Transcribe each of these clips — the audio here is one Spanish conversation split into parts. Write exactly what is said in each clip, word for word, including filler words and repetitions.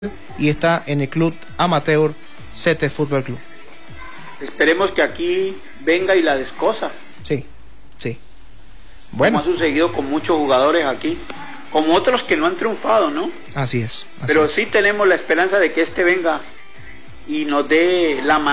y está en el club amateur C T Fútbol Club. Esperemos que aquí venga y la descosa. Sí, sí. Bueno. Como ha sucedido con muchos jugadores aquí, como otros que no han triunfado, ¿no? Así es. Así Pero es. sí tenemos la esperanza de que este venga y nos dé la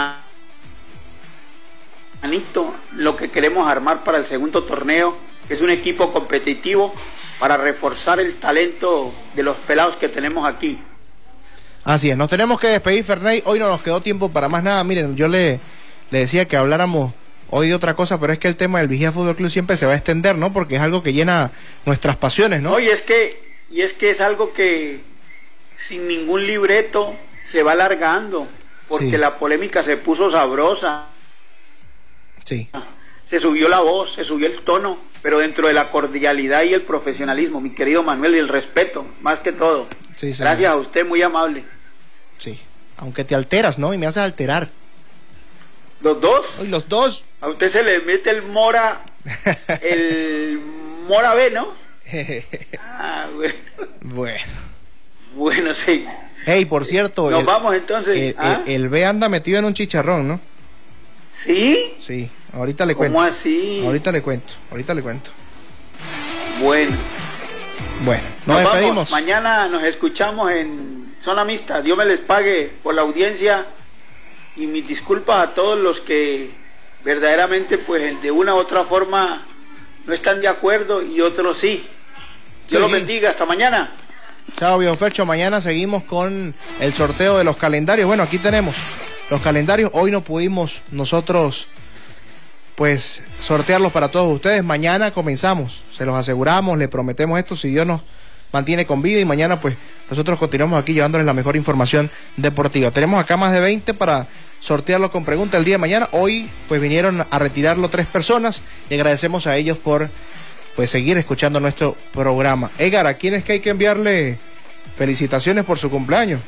manito, lo que queremos armar para el segundo torneo, que es un equipo competitivo para reforzar el talento de los pelados que tenemos aquí. Así es, nos tenemos que despedir, Ferney. Hoy no nos quedó tiempo para más nada. Miren, yo le, le decía que habláramos hoy de otra cosa, pero es que el tema del Vigía Fútbol Club siempre se va a extender, ¿no? Porque es algo que llena nuestras pasiones, ¿no? No, y es que, y es que es algo que sin ningún libreto se va alargando, porque Sí. la polémica se puso sabrosa. Sí. Se subió la voz, se subió el tono, pero dentro de la cordialidad y el profesionalismo, mi querido Manuel, y el respeto, más que todo. Sí, señor. Gracias a usted, muy amable. Sí. Aunque te alteras, ¿no? Y me haces alterar. ¿Los dos? Hoy los dos. A usted se le mete el Mora, el Mora B, ¿no? Ah, bueno. Bueno. Bueno, sí. Hey, por cierto. Nos el, vamos entonces. El, ¿Ah? el, el B anda metido en un chicharrón, ¿no? ¿Sí? Sí. Ahorita le ¿Cómo cuento. así? Ahorita le cuento. Ahorita le cuento. Bueno. Bueno, nos, Nos despedimos. vamos. Mañana nos escuchamos en Zona Mixta. Dios me les pague por la audiencia y mis disculpas a todos los que verdaderamente pues de una u otra forma no están de acuerdo y otros sí. Dios Sí. los bendiga. Hasta mañana. Chao, viejo Fercho. Mañana seguimos con el sorteo de los calendarios. Bueno, aquí tenemos los calendarios. Hoy no pudimos nosotros pues sortearlos para todos ustedes. Mañana comenzamos, se los aseguramos, le prometemos esto, si Dios nos mantiene con vida, y mañana pues nosotros continuamos aquí llevándoles la mejor información deportiva. Tenemos acá más de veinte para sortearlo con pregunta el día de mañana. Hoy pues vinieron a retirarlo tres personas y agradecemos a ellos por pues seguir escuchando nuestro programa. Edgar, ¿a quién es que hay que enviarle felicitaciones por su cumpleaños?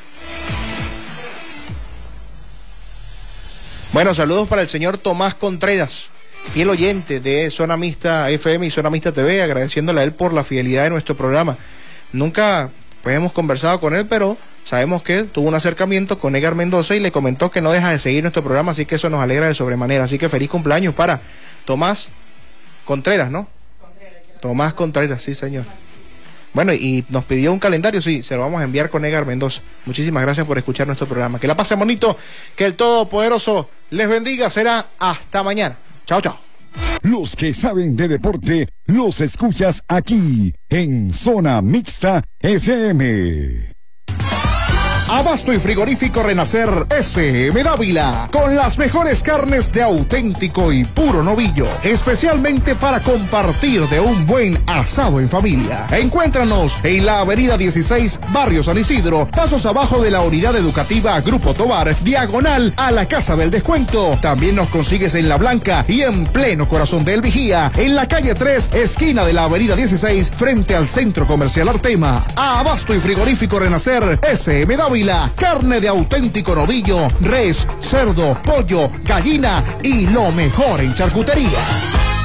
Bueno, saludos para el señor Tomás Contreras, fiel oyente de Zona Mixta F M y Zona Mixta T V, agradeciéndole a él por la fidelidad de nuestro programa. Nunca pues hemos conversado con él, pero sabemos que tuvo un acercamiento con Edgar Mendoza y le comentó que no deja de seguir nuestro programa, así que eso nos alegra de sobremanera. Así que feliz cumpleaños para Tomás Contreras, ¿no? Contreras, Tomás Contreras, sí señor. Bueno, y nos pidió un calendario, sí, se lo vamos a enviar con Edgar Mendoza. Muchísimas gracias por escuchar nuestro programa. Que la pasen bonito, que el Todopoderoso les bendiga. Será hasta mañana. Chao, chao. Los que saben de deporte, los escuchas aquí, en Zona Mixta F M. Abasto y frigorífico Renacer S M Dávila, con las mejores carnes de auténtico y puro novillo, especialmente para compartir de un buen asado en familia. Encuéntranos en la avenida dieciséis, Barrio San Isidro, pasos abajo de la unidad educativa Grupo Tobar, diagonal a la Casa del Descuento. También nos consigues en La Blanca y en pleno corazón del Vigía, en la calle tres, esquina de la avenida dieciséis, frente al Centro Comercial Artema. Abasto y frigorífico Renacer S M Dávila. Carne de auténtico novillo, res, cerdo, pollo, gallina y lo mejor en charcutería.